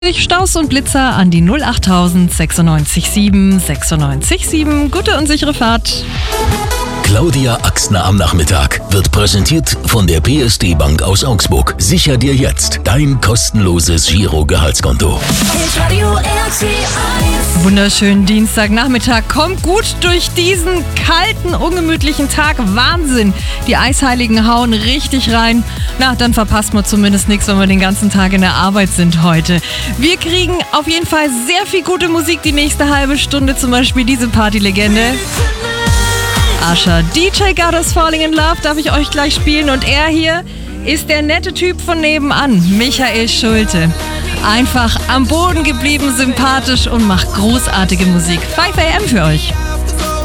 Staus und Blitzer an die 08000 96 7. Gute und sichere Fahrt. Claudia Axtner am Nachmittag wird präsentiert von der PSD Bank aus Augsburg. Sicher dir jetzt dein kostenloses Giro-Gehaltskonto. Wunderschönen Dienstagnachmittag. Kommt gut durch diesen kalten, ungemütlichen Tag. Wahnsinn. Die Eisheiligen hauen richtig rein. Na, dann verpasst man zumindest nichts, wenn wir den ganzen Tag in der Arbeit sind heute. Wir kriegen auf jeden Fall sehr viel gute Musik die nächste halbe Stunde. Zum Beispiel diese Partylegende. Usher, DJ God is Falling in Love darf ich euch gleich spielen. Und er hier ist der nette Typ von nebenan, Michael Schulte. Einfach am Boden geblieben, sympathisch und macht großartige Musik. 5 AM für euch.